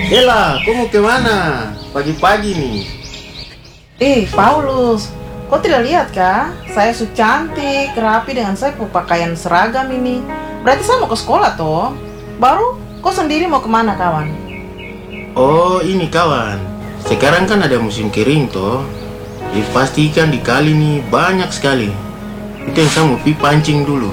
Ella, kau mau kemana? Pagi-pagi nih. Paulus, kau tidak lihat kah? Saya su cantik, rapi dengan saya pakaian seragam ini. Berarti saya mau ke sekolah toh. Baru, kau sendiri mau kemana kawan? Oh, ini kawan. Sekarang kan ada musim kering toh. Dipastikan di kali nih banyak sekali. Itu yang saya mau pi pancing dulu.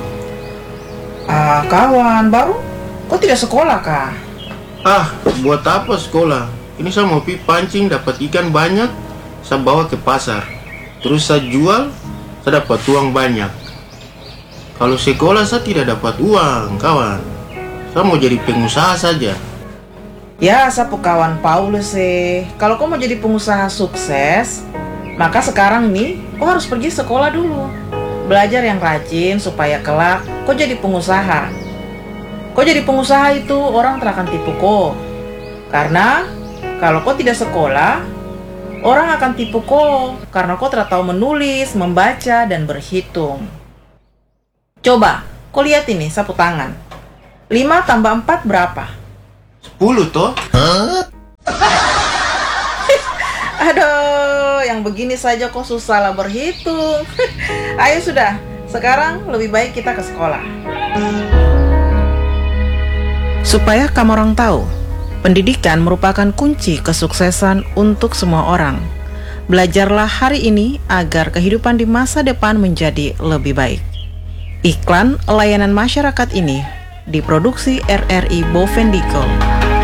Kawan, baru? Kau tidak sekolah kah? Buat apa sekolah? Ini saya mau pi pancing dapat ikan banyak. Saya bawa ke pasar. Terus saya jual, saya dapat uang banyak. Kalau sekolah saya tidak dapat uang, kawan. Saya mau jadi pengusaha saja. Ya, sapu kawan Paulus sih. Kalau kau mau jadi pengusaha sukses, maka sekarang nih, kau harus pergi sekolah dulu. Belajar yang rajin supaya kelak kau jadi pengusaha. Kau jadi pengusaha itu orang tak akan tipu kau. Karena kalau kau tidak sekolah, orang akan tipu kau karena kau tidak tahu menulis, membaca, dan berhitung. Coba, kau lihat ini, sapu tangan. 5 tambah 4 berapa? 10 toh? Aduh, yang begini saja kok susah lah berhitung. Ayo sudah, sekarang lebih baik kita ke sekolah. Supaya kamu orang tahu, pendidikan merupakan kunci kesuksesan untuk semua orang. Belajarlah hari ini agar kehidupan di masa depan menjadi lebih baik. Iklan layanan masyarakat ini diproduksi RRI Bovendigul.